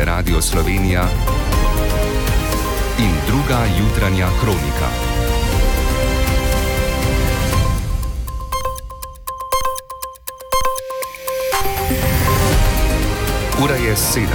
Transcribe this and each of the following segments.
je Radio Slovenija in druga jutranja kronika. Ura je 7.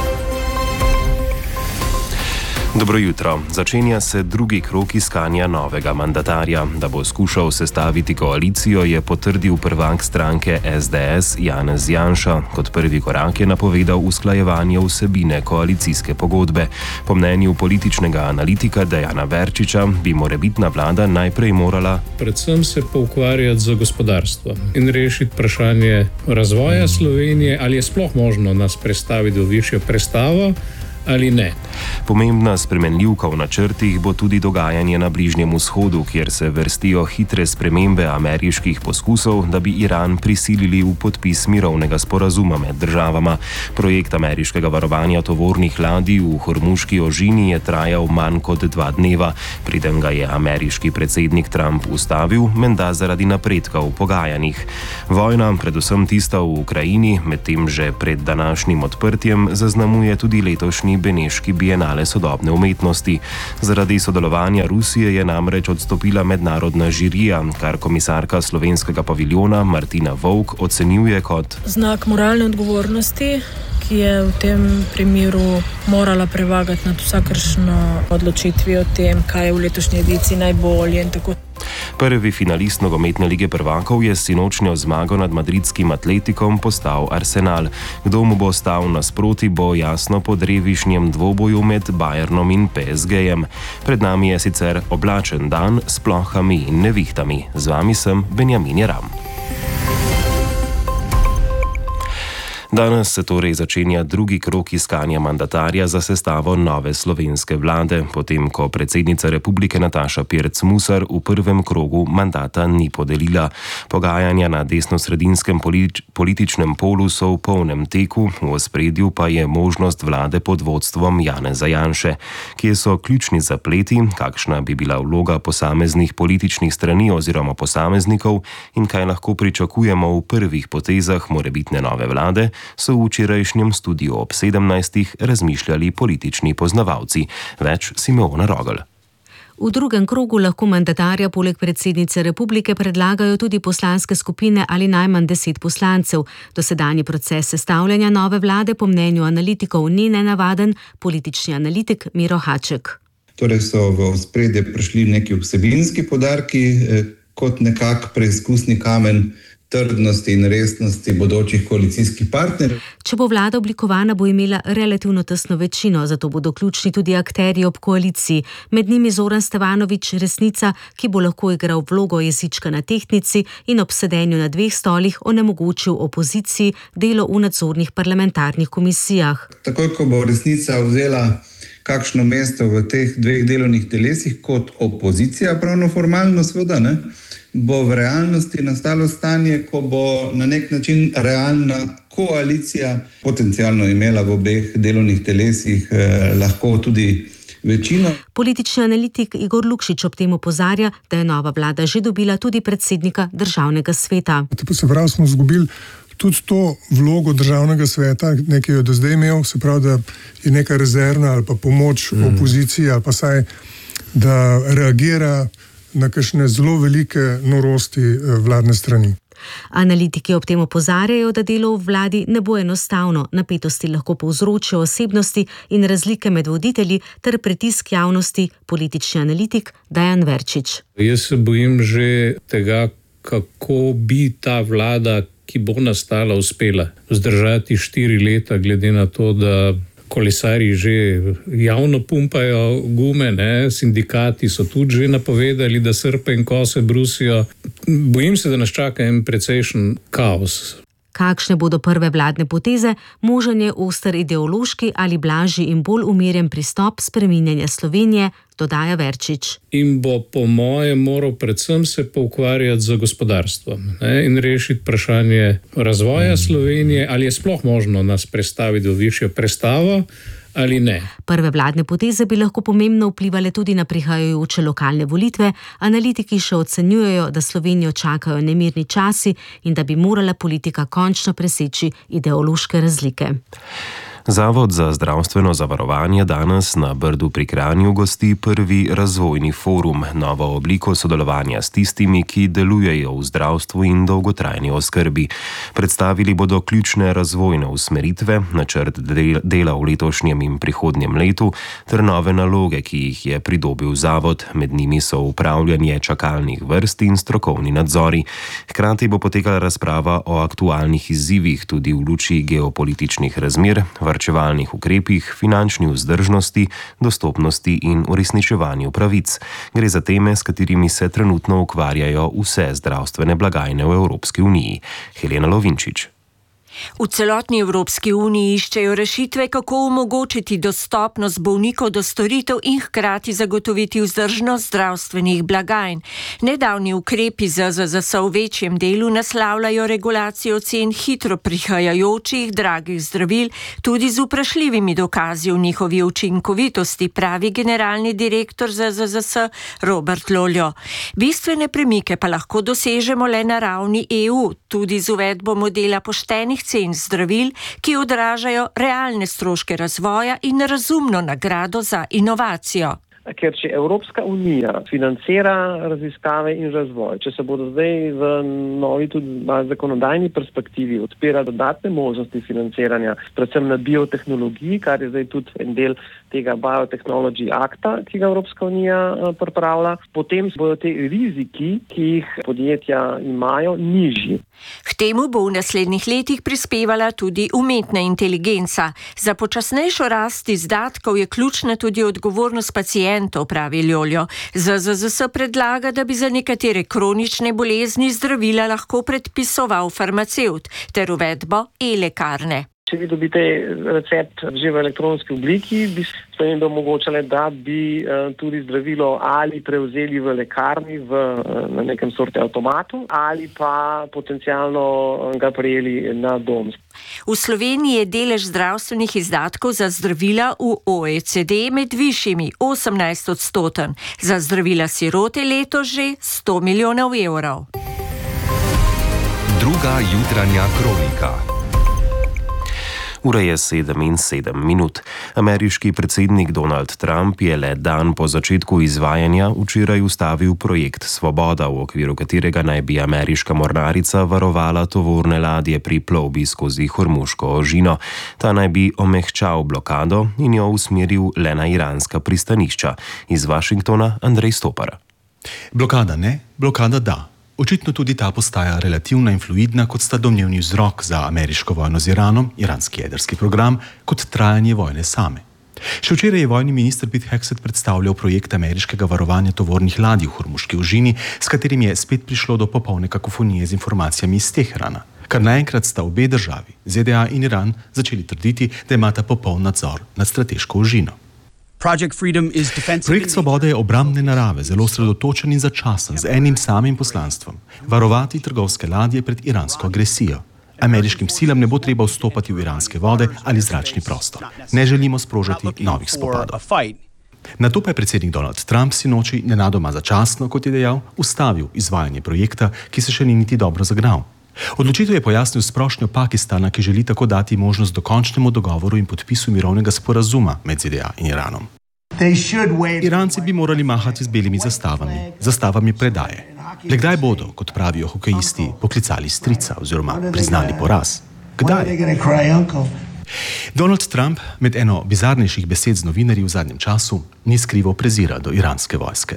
Dobro jutro. Začenja se drugi krog iskanja novega mandatarja. Da bo skušal sestaviti koalicijo, je potrdil prvak stranke SDS Janez Janša. Kot prvi korak je napovedal usklajevanje vsebine koalicijske pogodbe. Po mnenju političnega analitika Dejana Verčiča bi morebitna vlada najprej morala predvsem se poukvarjati z gospodarstvom in rešiti vprašanje razvoja Slovenije, ali je sploh možno nas prestaviti v višjo prestavo ali ne. Pomembna spremenljivka v načrtih bo tudi dogajanje na Bližnjem vzhodu, kjer se vrstijo hitre spremembe ameriških poskusov, da bi Iran prisilili v podpis mirovnega sporazuma med državama. Projekt ameriškega varovanja tovornih ladij v Hormuški ožini je trajal manj kot 2 dneva, preden ga je ameriški predsednik Trump ustavil, menda zaradi napredka v pogajanjih. Vojna, predvsem tista v Ukrajini, medtem že pred današnjim odprtjem, zaznamuje tudi letošnji Beneški bienale sodobne umetnosti. Zaradi sodelovanja Rusije je namreč odstopila mednarodna žirija, kar komisarka slovenskega paviljona Martina Vovk ocenjuje kot znak moralne odgovornosti, ki je v tem primeru morala prevagati nad vsakršno odločitvijo o tem, kaj je v letošnji ediciji najbolje in tako. Prvi finalist nogometne lige prvakov je s sinočnjo zmago nad madridskim Atletikom postal Arsenal. Kdo mu bo stal nasproti, bo jasno po drevišnjem dvoboju med Bayernom in PSG-jem. Pred nami je sicer oblačen dan s plohami in nevihtami. Z vami sem Benjamin Jeram. Danes se torej začenja drugi krog iskanja mandatarja za sestavo nove slovenske vlade, potem ko predsednica republike Nataša Pirc Musar v prvem krogu mandata ni podelila. Pogajanja na desnosredinskem političnem polu so v polnem teku, v ospredju pa je možnost vlade pod vodstvom Janeza Janše. Kje so ključni zapleti, kakšna bi bila vloga posameznih političnih strani oziroma posameznikov in kaj lahko pričakujemo v prvih potezah morebitne nove vlade, so v včerajšnjem studiu ob 17. razmišljali politični poznavalci. Več Simeona Rogl. V drugem krogu lahko mandatarja poleg predsednice republike predlagajo tudi poslanske skupine ali najmanj 10 poslancev. Dosedanji proces sestavljanja nove vlade po mnenju analitikov ni nenavaden, politični analitik Miro Haček. Torej so v ospredje prišli neki vsebinski poudarki kot nekak preizkusni kamen trdnosti in resnosti bodočih koalicijskih partnerjev. Če bo vlada oblikovana, bo imela relativno tesno večino, zato bodo ključni tudi akterji ob koaliciji. Med njimi Zoran Stevanović, resnica, ki bo lahko igral vlogo jezička na tehtnici in ob sedenju na 2 stolih onemogočil opoziciji delo v nadzornih parlamentarnih komisijah. Takoj, ko bo resnica vzela kakšno mesto v teh 2 delovnih telesih kot opozicija, pravno formalno seveda, bo v realnosti nastalo stanje, ko bo na nek način realna koalicija potencialno imela v obeh delovnih telesih lahko tudi večino. Politični analitik Igor Lukšič ob tem opozarja, da je nova vlada že dobila tudi predsednika državnega sveta. Se pravi, smo izgubili tudi to vlogo državnega sveta, nekaj je do zdaj imel, se pravi, da je neka rezervna ali pa pomoč opoziciji ali pa saj, da reagira na kakšne zelo velike norosti vladne strani. Analitiki ob tem opozarjajo, da delo v vladi ne bo enostavno, napetosti lahko povzročijo osebnosti in razlike med voditelji ter pritisk javnosti, politični analitik Dejan Verčič. Jaz se bojim že tega, kako bi ta vlada, ki bo nastala, uspela vzdržati 4 leta, glede na to, da kolesarji že javno pumpajo gume, sindikati so tudi že napovedali, da srpe in kose brusijo. Bojim se, da nas čaka en precejšen kaos. Kakšne bodo prve vladne poteze, možen je oster ideološki ali blažji in bolj umirjen pristop spreminjanja Slovenije, dodaja Verčič. In bo po mojem moral predvsem se poukvarjati z gospodarstvom in rešiti vprašanje razvoja Slovenije, ali je sploh možno nas prestaviti v višjo prestavo ali ne. Prve vladne poteze bi lahko pomembno vplivale tudi na prihajajoče lokalne volitve. Analitiki še ocenjujejo, da Slovenijo čakajo nemirni časi in da bi morala politika končno preseči ideološke razlike. Zavod za zdravstveno zavarovanje danes na Brdu pri Kranju gosti prvi razvojni forum, novo obliko sodelovanja s tistimi, ki delujejo v zdravstvu in dolgotrajni oskrbi. Predstavili bodo ključne razvojne usmeritve, načrt dela v letošnjem in prihodnjem letu ter nove naloge, ki jih je pridobil zavod. Med njimi so upravljanje čakalnih vrst in strokovni nadzori. Hkrati bo potekala razprava o aktualnih izzivih tudi v luči geopolitičnih razmer, varčevalnih ukrepih, finančni vzdržnosti, dostopnosti in uresničevanju pravic. Gre za teme, s katerimi se trenutno ukvarjajo vse zdravstvene blagajne v Evropski uniji. Helena Lovinčič. V celotni Evropski uniji iščejo rešitve, kako omogočiti dostopnost bolnikov do storitev in hkrati zagotoviti vzdržnost zdravstvenih blagajn. Nedavni ukrepi ZZZS v večjem delu naslavljajo regulacijo cen hitro prihajajočih dragih zdravil, tudi z vprašljivimi dokazi o njihovi učinkovitosti, pravi generalni direktor ZZZS Robert Loljo. Bistvene premike pa lahko dosežemo le na ravni EU, tudi z uvedbo modela poštenih cen zdravil, ki odražajo realne stroške razvoja in razumno nagrado za inovacijo. Ker če Evropska unija financira raziskave in razvoj, če se bodo zdaj v novi tudi zakonodajni perspektivi odpira dodatne možnosti financiranja, predvsem na biotehnologiji, kar je zdaj tudi en del tega Biotechnology Acta, ki ga Evropska unija pripravlja, potem bodo te riziki, ki jih podjetja imajo, nižji. K temu bo v naslednjih letih prispevala tudi umetna inteligenca. Za počasnejšo rast izdatkov je ključna tudi odgovornost pacientov, pravi Loljo. ZZZS predlaga, da bi za nekatere kronične bolezni zdravila lahko predpisoval farmacevt ter uvedbo e-lekarne. Če vi dobite recept že v elektronski obliki, bi spremembe omogočale, da bi tudi zdravilo ali prevzeli v lekarni na nekem sorte avtomatu ali pa potencialno ga prejeli na dom. V Sloveniji je delež zdravstvenih izdatkov za zdravila v OECD med višjimi 18%, za zdravila sirote letos že 100 milijonov evrov. Druga jutranja kronika. Ura je 7:07. Ameriški predsednik Donald Trump je le dan po začetku izvajanja včeraj ustavil projekt Svoboda, v okviru katerega naj bi ameriška mornarica varovala tovorne ladje pri plovbi skozi Hormuško ožino. Ta naj bi omehčal blokado in jo usmeril le na iranska pristanišča. Iz Washingtona Andrej Stopar. Blokada ne, blokada da. Očitno tudi ta postaja relativna in fluidna, kot sta domnevni vzrok za ameriško vojno z Iranom, iranski jedrski program, kot trajanje vojne same. Še včeraj je vojni minister Pete Hegseth predstavljal projekt ameriškega varovanja tovornih ladij v Hormuški ožini, s katerim je spet prišlo do popolne kakofonije z informacijami iz Teherana. Kar naenkrat sta obe državi, ZDA in Iran, začeli trditi, da imata popoln nadzor nad strateško ožino. Projekt Svobode je obrambne narave, zelo osredotočen in začasen, z enim samim poslanstvom: varovati trgovske ladje pred iransko agresijo. Ameriškim silam ne bo treba vstopati v iranske vode ali zračni prostor. Ne želimo sprožati novih spopadov. Nato pa je predsednik Donald Trump sinoči nenadoma začasno, kot je dejal, ustavil izvajanje projekta, ki se še ni niti dobro zagnal. Odločitev je pojasnil s prošnjo Pakistana, ki želi tako dati možnost dokončnemu dogovoru in podpisu mirovnega sporazuma med ZDA in Iranom. Iranci bi morali mahati z belimi zastavami predaje. Le kdaj bodo, kot pravijo hokejisti, poklicali strica oziroma priznali poraz? Kdaj? Donald Trump med eno bizarnejših besed z novinarji v zadnjem času ni skrival prezira do iranske vojske.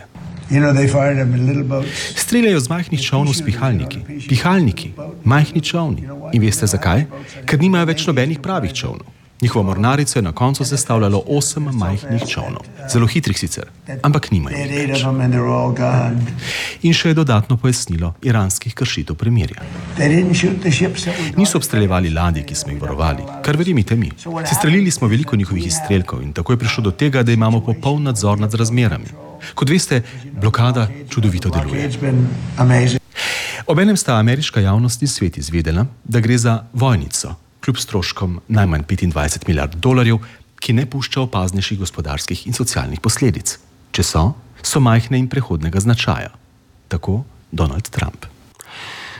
Streljajo z majhnih čovnov s pihalniki, majhni čovni. In veste zakaj? Ker nimajo več nobenih pravih čovnov. Njihovo mornarico je na koncu sestavljalo 8 majhnih čovnov. Zelo hitrih sicer, ampak nimajo več. In še je dodatno pojasnilo iranskih kršitev premirja. Niso obstreljevali ladje, ki smo jih varovali, kar verjemite mi. Sestrelili smo veliko njihovih izstrelkov in tako je prišlo do tega, da imamo popoln nadzor nad razmerami. Kot veste, blokada čudovito deluje. Obenem sta ameriška javnost in svet izvedela, da gre za vojnico, kljub stroškom najmanj $25 milijard, ki ne pušča opaznejših gospodarskih in socialnih posledic. Če so majhne in prehodnega značaja. Tako Donald Trump.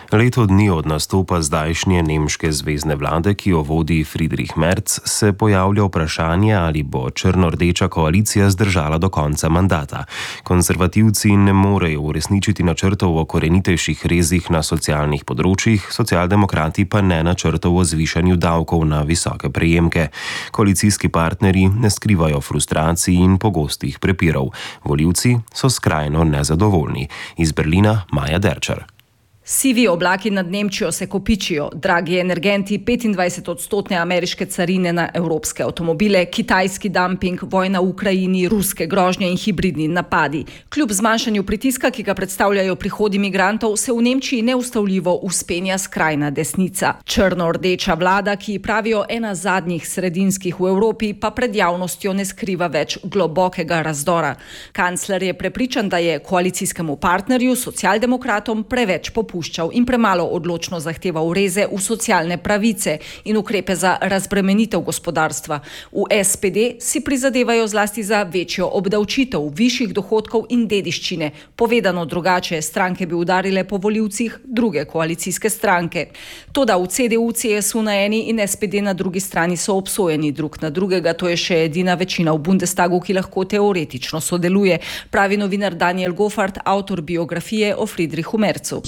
Leto dni od nastopa zdajšnje nemške zvezne vlade, ki jo vodi Friedrich Merz, se pojavlja vprašanje, ali bo črno-rdeča koalicija zdržala do konca mandata. Konservativci ne morejo uresničiti načrtov o korenitejših rezih na socialnih področjih, socialdemokrati pa ne načrtov o zvišanju davkov na visoke prejemke. Koalicijski partnerji ne skrivajo frustracij in pogostih prepirov. Volivci so skrajno nezadovoljni. Iz Berlina Maja Derčar. Sivi oblaki nad Nemčijo se kopičijo, dragi energenti, 25% ameriške carine na evropske avtomobile, kitajski dumping, vojna v Ukrajini, ruske grožnje in hibridni napadi. Kljub zmanjšanju pritiska, ki ga predstavljajo prihodi migrantov, se v Nemčiji neustavljivo vzpenja skrajna desnica. Črno-rdeča vlada, ki pravijo ena zadnjih sredinskih v Evropi, pa pred javnostjo ne skriva več globokega razdora. Kancler je prepričan, da je koalicijskemu partnerju, socialdemokratom, preveč popuščal in premalo odločno zahteval reze v socialne pravice in ukrepe za razbremenitev gospodarstva. V SPD si prizadevajo zlasti za večjo obdavčitev višjih dohodkov in dediščine. Povedano drugače, stranke bi udarile po volivcih druge koalicijske stranke. Toda v CDU, CSU na eni in SPD na drugi strani so obsojeni drug na drugega, to je še edina večina v Bundestagu, ki lahko teoretično sodeluje, pravi novinar Daniel Goffart, avtor biografije o Friedrichu Merzu.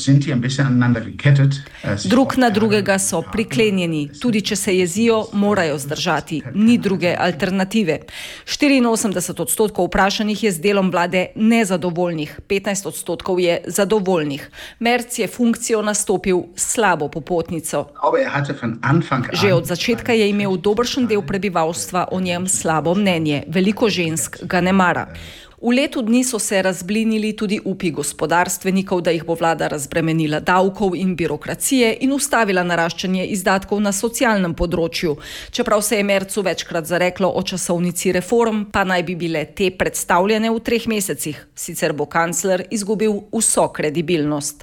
Drug na drugega so priklenjeni, tudi če se jezijo, morajo zdržati, ni druge alternative. 84% vprašanih je z delom vlade nezadovoljnih, 15% je zadovoljnih. Merz je funkcijo nastopil slabo popotnico. Že od začetka je imel dobršen del prebivalstva o njem slabo mnenje, veliko žensk ga ne mara. V letu dni so se razblinili tudi upi gospodarstvenikov, da jih bo vlada razbremenila davkov in birokracije in ustavila naraščanje izdatkov na socialnem področju. Čeprav se je Merzu večkrat zareklo o časovnici reform, pa naj bi bile te predstavljene v 3 mesecih. Sicer bo kancler izgubil vso kredibilnost.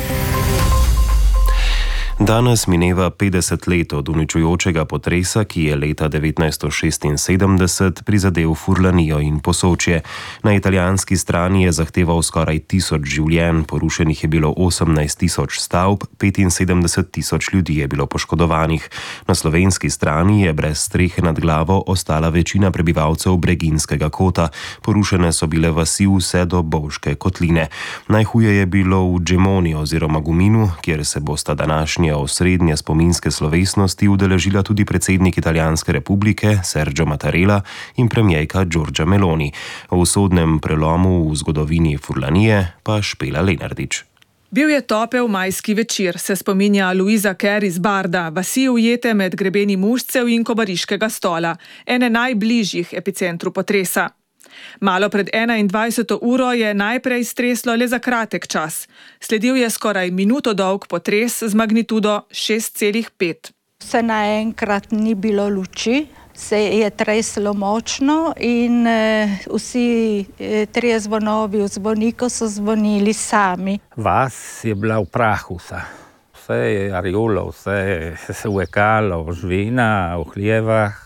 Danes mineva 50 let od uničujočega potresa, ki je leta 1976 prizadel Furlanijo in Posočje. Na italijanski strani je zahteval skoraj 1000 življenj, porušenih je bilo 18.000 stavb, 75.000 ljudi je bilo poškodovanih. Na slovenski strani je brez strehe nad glavo ostala večina prebivalcev Breginskega kota. Porušene so bile vasi vse do Bovške kotline. Najhuje je bilo v Gemoni oziroma Guminu, kjer se bosta današnji osrednje spominske slovesnosti udeležila tudi predsednik Italijanske republike Sergio Mattarella in premijerka Giorgia Meloni. O usodnem prelomu v zgodovini Furlanije pa Špela Lenardič. Bil je topel majski večer, se spominja Luisa Kerr iz Barda, vasi ujete med grebeni Mužcev in Kobariškega Stola, ene najbližjih epicentru potresa. Malo pred 21. uro je najprej streslo le za kratek čas. Sledil je skoraj minuto dolg potres z magnitudo 6,5. Se naenkrat ni bilo luči, se je treslo močno in vsi 3 zvonovi v zvoniku so zvonili sami. Vas je bila v prahu vsa. Vse je arjulo, vse se uvekalo, živina, v hljevah.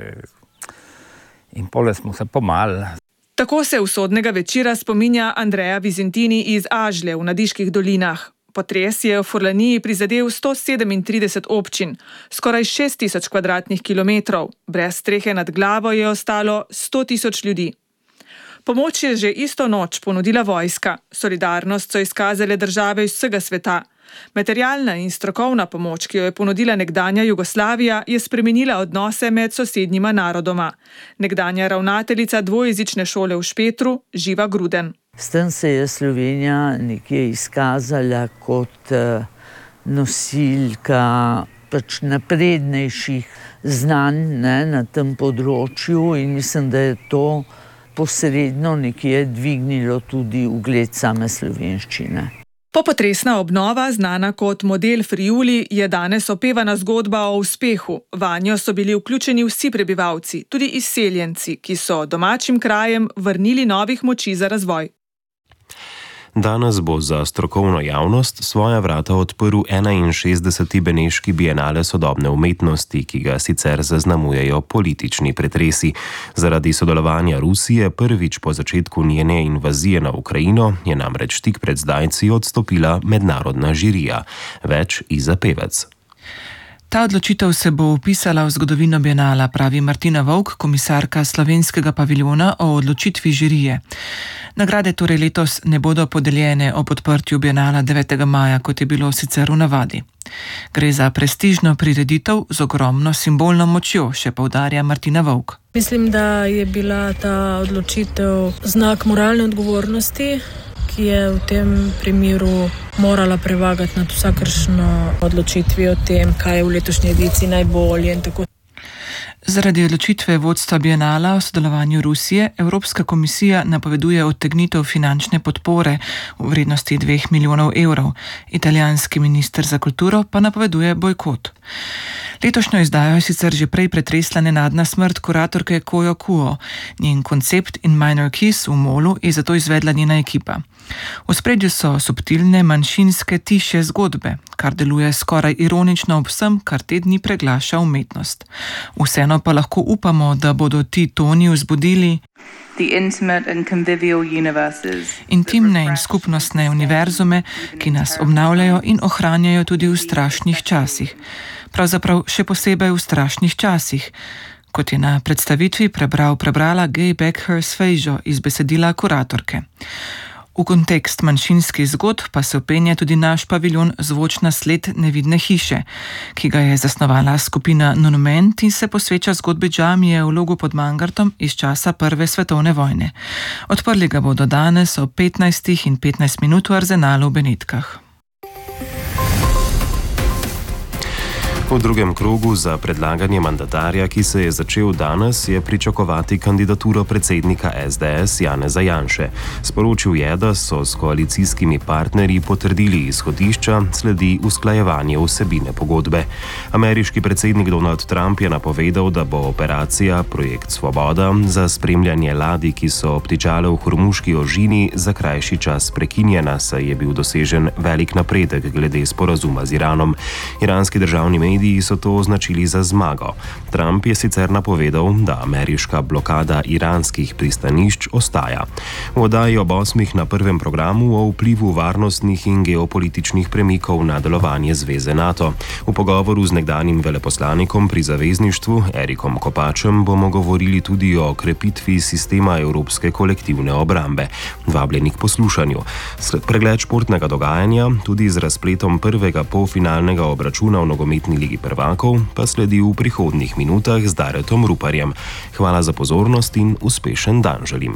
In pole smo se pomalili. Tako se usodnega večera spominja Andrea Vizentini iz Ažlje v Nadiških dolinah. Potres je v Furlaniji prizadel 137 občin, skoraj 6000 kvadratnih kilometrov. Brez strehe nad glavo je ostalo 100.000 ljudi. Pomoč je že isto noč ponudila vojska. Solidarnost so izkazale države iz vsega sveta. Materialna in strokovna pomoč, ki jo je ponudila nekdanja Jugoslavija, je spremenila odnose med sosednjima narodoma. Nekdanja ravnateljica dvojezične šole v Špetru, Živa Gruden. S tem se je Slovenija nekje izkazala kot nosilka naprednejših znanj na tem področju in mislim, da je to posredno nekje dvignilo tudi ugled same slovenščine. Popotresna obnova, znana kot model Friuli, je danes opevana zgodba o uspehu. Vanjo so bili vključeni vsi prebivalci, tudi izseljenci, ki so domačim krajem vrnili novih moči za razvoj. Danes bo za strokovno javnost svoja vrata odprl 61. Beneški bienale sodobne umetnosti, ki ga sicer zaznamujejo politični pretresi. Zaradi sodelovanja Rusije prvič po začetku njene invazije na Ukrajino je namreč tik pred zdajci odstopila mednarodna žirija. Več Iza Pevec. Ta odločitev se bo vpisala v zgodovino bienala, pravi Martina Vovk, komisarka slovenskega paviljona o odločitvi žirije. Nagrade torej letos ne bodo podeljene ob odprtju bienala 9. maja, kot je bilo sicer v navadi. Gre za prestižno prireditev z ogromno simbolno močjo, še poudarja Martina Vovk. Mislim, da je bila ta odločitev znak moralne odgovornosti, ki je v tem primeru morala prevagati nad vsakršno odločitvijo o tem, kaj je v letošnji ediciji najbolje in tako. Zaradi odločitve vodstva bienala o sodelovanju Rusije, Evropska komisija napoveduje odtegnitev finančne podpore v vrednosti 2 milijonov evrov. Italijanski minister za kulturo pa napoveduje bojkot. Letošnjo izdajo je sicer že prej pretresla nenadna smrt kuratorke Kojo Kuo. Njen koncept In Minor Keys v Molu je zato izvedla njena ekipa. V spredju so subtilne, manjšinske, tiše zgodbe, kar deluje skoraj ironično ob vsem, kar te dni preglaša umetnost. Vseeno pa lahko upamo, da bodo ti toni vzbudili intimne in skupnostne univerzume, ki nas obnavljajo in ohranjajo tudi v strašnih časih. Pravzaprav še posebej v strašnih časih, kot je na predstavitvi prebrala Gay Beckhurst Fejžo iz besedila kuratorke. V kontekst manjšinskih zgodb pa se vpenja tudi naš paviljon Zvočna sled nevidne hiše, ki ga je zasnovala skupina Monument in se posveča zgodbi džamije v Logu pod Mangartom iz časa Prve svetovne vojne. Odprli ga bodo danes ob 15:15 v Arzenalu v Benetkah. V drugem krogu za predlaganje mandatarja, ki se je začel danes, je pričakovati kandidaturo predsednika SDS Janeza Janše. Sporočil je, da so s koalicijskimi partnerji potrdili izhodišča, sledi usklajevanje vsebine pogodbe. Ameriški predsednik Donald Trump je napovedal, da bo operacija Projekt Svoboda za spremljanje ladij, ki so obtičale v Hormuški ožini, za krajši čas prekinjena, saj je bil dosežen velik napredek glede sporazuma z Iranom. Iranski državni mediji so to označili za zmago. Trump je sicer napovedal, da ameriška blokada iranskih pristanišč ostaja. V oddaji ob 8 na prvem programu o vplivu varnostnih in geopolitičnih premikov na delovanje Zveze NATO. V pogovoru z nekdanjim veleposlanikom pri zavezništvu Erikom Kopačem bomo govorili tudi o krepitvi sistema evropske kolektivne obrambe. Vabljeni k poslušanju. Pregled športnega dogajanja, tudi z razpletom prvega polfinalnega obračuna v nogometni ligi prvakov, pa sledi v prihodnjih minutah z Daretom Ruparjem. Hvala za pozornost in uspešen dan želim.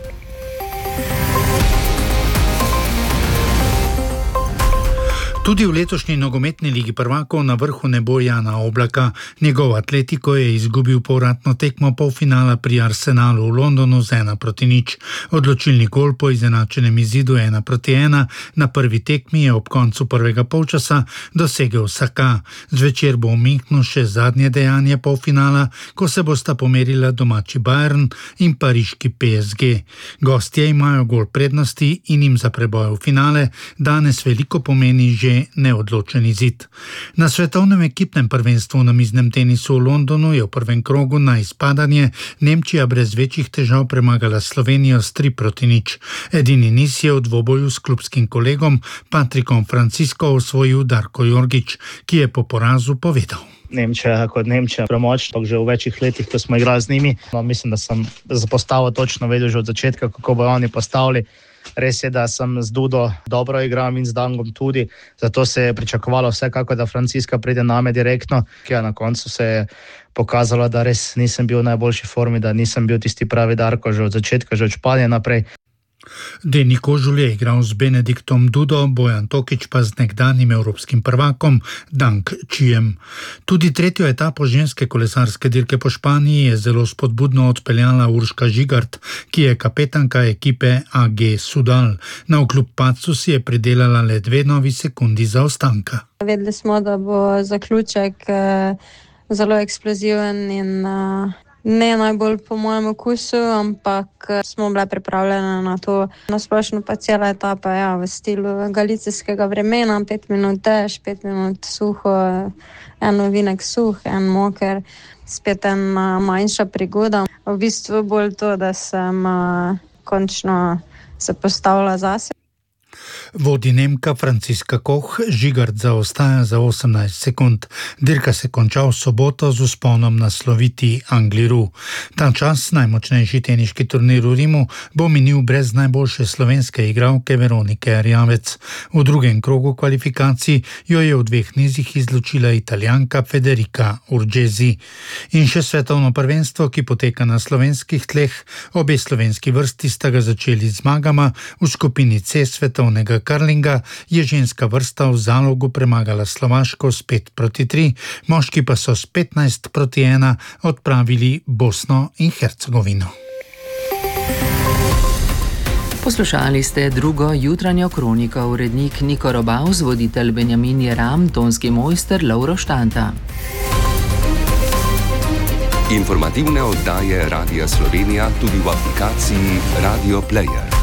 Tudi v letošnji nogometni ligi prvakov na vrhu ne bo Jana Oblaka. Njegov Atletico je izgubil povratno tekmo polfinala pri Arsenalu v Londonu z 1:0. Odločilni gol po izenačenem izidu 1:1 na prvi tekmi je ob koncu prvega polčasa dosegel Saka. Zvečer bo v Münchnu še zadnje dejanje polfinala, ko se bosta pomerila domači Bayern in pariški PSG. Gostje imajo gol prednosti in jim za preboj v finale danes veliko pomeni že neodločen izid. Na svetovnem ekipnem prvenstvu v namiznem tenisu v Londonu je v prvem krogu na izpadanje Nemčija brez večjih težav premagala Slovenijo s 3:0. Edini niz je v dvoboju s klubskim kolegom Patrikom Francisco osvojil Darko Jorgič, ki je po porazu povedal. Nemčija kot Nemčija premočna, že v večjih letih, ko smo igrali z njimi. Mislim, da sem za postavo točno vedel že od začetka, kako bojo oni postavili. Res je, da sem z Dudo dobro igral in z Dangom tudi, zato se je pričakovalo vsekako, da Franciska pride name direktno, ki je na koncu se je pokazalo, da res nisem bil v najboljši formi, da nisem bil tisti pravi Darko že od začetka, že od Španije naprej. Deni Kožul je igral z Benediktom Dudo, Bojan Tokič pa z nekdanjim evropskim prvakom Dang Čijem. Tudi tretjo etapo ženske kolesarske dirke po Španiji je zelo spodbudno odpeljala Urška Žigart, ki je kapetanka ekipe AG Sudal. Na vkljub padcu si je pridelala le 2 novi sekundi zaostanka. Vedeli smo, da bo zaključek zelo eksploziven in ne najbolj po mojem okusu, ampak smo bile pripravljene na to. Nasplošno pa cela etapa v stilu galicijskega vremena, 5 minut dež, 5 minut suho, en ovinek suh, en moker, spet ena manjša prigoda. V bistvu bolj to, da sem končno se postavila zase. Vodi Nemka Franciska Koch, Žigart zaostaja za 18 sekund. Dirka se konča v soboto z vzponom na sloviti Angliru. Ta čas, najmočnejši teniški turnir v Rimu, bo minil brez najboljše slovenske igralke Veronike Erjavec. V drugem krogu kvalifikacij jo je v 2 nizih izločila Italijanka Federica Urgesi. In še svetovno prvenstvo, ki poteka na slovenskih tleh. Obe slovenski vrsti sta ga začeli z zmagama. V skupini C svetovnega karlinga je ženska vrsta v Zalogu premagala Slovaško s 5-3, moški pa so s 15-1 odpravili Bosno in Hercegovino. Poslušali ste drugo jutranjo kroniko, urednik Niko Robauz, voditelj Benjamin Jeram, tonski mojster Lovro Štanta. Informativne oddaje Radia Slovenija tudi v aplikaciji Radio Player.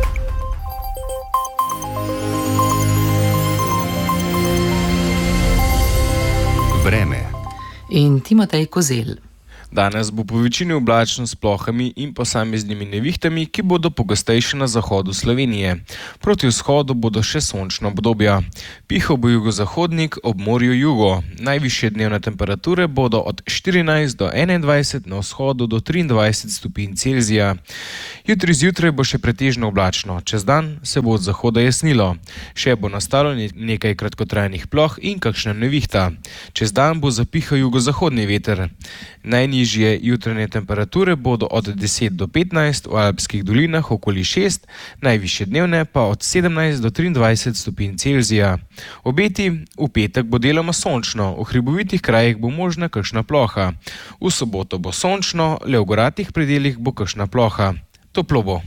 Vreme. In Timotej Kozel. Danes bo po večini oblačno s plohami in posameznimi nevihtami, ki bodo pogostejše na zahodu Slovenije. Proti vzhodu bodo še sončna obdobja. Pihal bo jugozahodnik, ob morju jugo. Najvišje dnevne temperature bodo od 14 do 21, na vzhodu do 23 stopinj Celzija. Jutri zjutraj bo še pretežno oblačno, čez dan se bo od zahoda jasnilo. Še bo nastalo nekaj kratkotrajnih ploh in kakšna nevihta. Čez dan bo zapihal jugozahodni veter. Najnižje jutranje temperature bodo od 10 do 15, v alpskih dolinah okoli 6, najvišje dnevne pa od 17 do 23 stopinj Celzija. Obeti: v petek bo deloma sončno, v hribovitih krajih bo možna kakšna ploha. V soboto bo sončno, le v goratih predelih bo kakšna ploha. Toplo bo.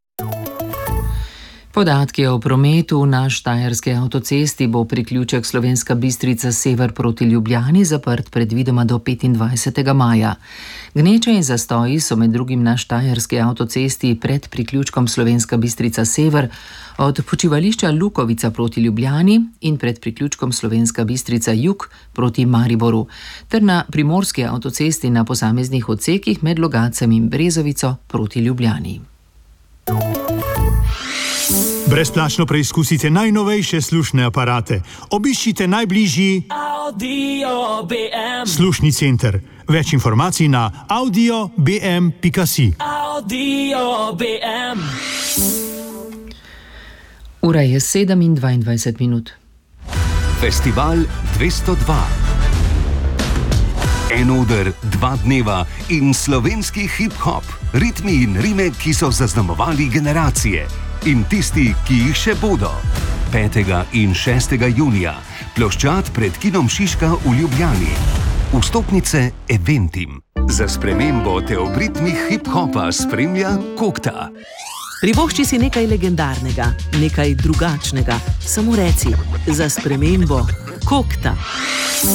Podatki o prometu na Štajerski avtocesti bo priključek Slovenska Bistrica sever proti Ljubljani zaprt predvidoma do 25. maja. Gneče in zastoji so med drugim na Štajerski avtocesti pred priključkom Slovenska Bistrica sever od počivališča Lukovica proti Ljubljani in pred priključkom Slovenska Bistrica jug proti Mariboru, ter na Primorski avtocesti na posameznih odsekih med Logacem in Brezovico proti Ljubljani. Brezplačno preizkusite najnovejše slušne aparate. Obiščite najbližji Audio BM. Slušni center. Več informacij na audiobm.si. Audio BM. Ura je 7:22 minut. Festival 202. En oder, 2 dneva in slovenski hip-hop. Ritmi in rime, ki so zaznamovali generacije. In tisti, ki jih še bodo. 5. in 6. junija. Ploščad pred kinom Šiška v Ljubljani. Vstopnice Eventim. Za spremembo te ob ritmih hip-hopa spremlja Kokta. Privošči si nekaj legendarnega, nekaj drugačnega. Samo reci, za spremembo Kokta.